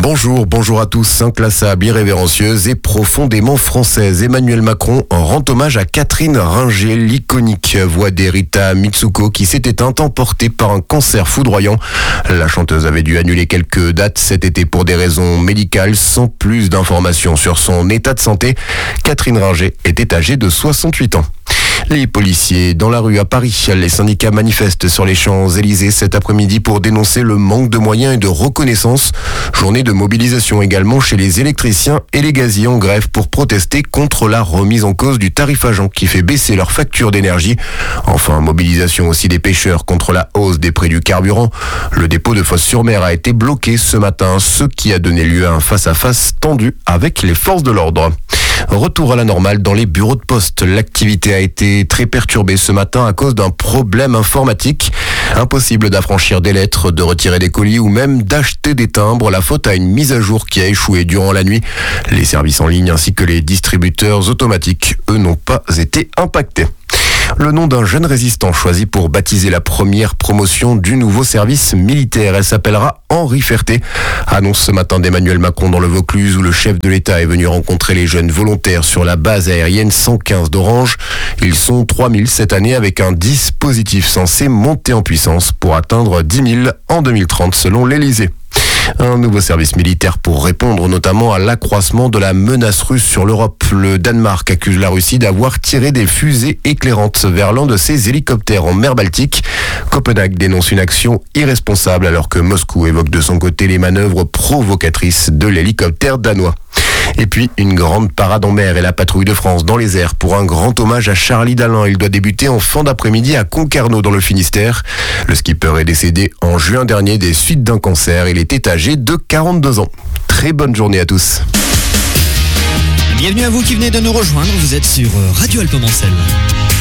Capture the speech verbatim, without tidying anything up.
Bonjour, bonjour à tous. Inclassable, irrévérencieuse et profondément française, Emmanuel Macron rend hommage à Catherine Ringer, l'iconique voix d'Erita Mitsuko qui s'est éteinte emportée par un cancer foudroyant. La chanteuse avait dû annuler quelques dates cet été pour des raisons médicales. Sans plus d'informations sur son état de santé, Catherine Ringer était âgée de soixante-huit ans. Les policiers dans la rue à Paris. Les syndicats manifestent sur les Champs-Élysées cet après-midi pour dénoncer le manque de moyens et de reconnaissance. Journée de mobilisation également chez les électriciens et les gaziers en grève pour protester contre la remise en cause du tarif agent qui fait baisser leur facture d'énergie. Enfin, mobilisation aussi des pêcheurs contre la hausse des prix du carburant. Le dépôt de Fos-sur-Mer a été bloqué ce matin, ce qui a donné lieu à un face-à-face tendu avec les forces de l'ordre. Retour à la normale dans les bureaux de poste. L'activité a été très perturbée ce matin à cause d'un problème informatique. Impossible d'affranchir des lettres, de retirer des colis ou même d'acheter des timbres. La faute à une mise à jour qui a échoué durant la nuit. Les services en ligne ainsi que les distributeurs automatiques, eux, n'ont pas été impactés. Le nom d'un jeune résistant choisi pour baptiser la première promotion du nouveau service militaire. Elle s'appellera Henri Ferté. Annonce ce matin d'Emmanuel Macron dans le Vaucluse où le chef de l'État est venu rencontrer les jeunes volontaires sur la base aérienne cent quinze d'Orange. Ils sont trois mille cette année avec un dispositif censé monter en puissance pour atteindre dix mille en deux mille trente selon l'Élysée. Un nouveau service militaire pour répondre notamment à l'accroissement de la menace russe sur l'Europe. Le Danemark accuse la Russie d'avoir tiré des fusées éclairantes vers l'un de ses hélicoptères en mer Baltique. Copenhague dénonce une action irresponsable alors que Moscou évoque de son côté les manœuvres provocatrices de l'hélicoptère danois. Et puis, une grande parade en mer et la patrouille de France dans les airs pour un grand hommage à Charlie Dalin. Il doit débuter en fin d'après-midi à Concarneau dans le Finistère. Le skipper est décédé en juin dernier des suites d'un cancer. Il était âgé de quarante-deux ans. Très bonne journée à tous. Bienvenue à vous qui venez de nous rejoindre. Vous êtes sur Radio Alpemancel.